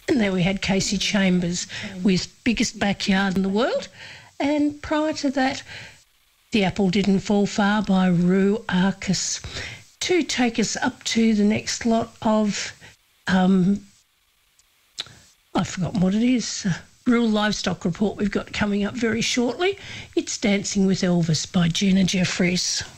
And then we had Casey Chambers with Biggest Backyard in the World. And prior to that, The Apple Didn't Fall Far by Rue Arcus, to take us up to the next lot of, I've forgotten what it is, Rural Livestock Report we've got coming up very shortly. It's Dancing with Elvis by Gina Jeffries.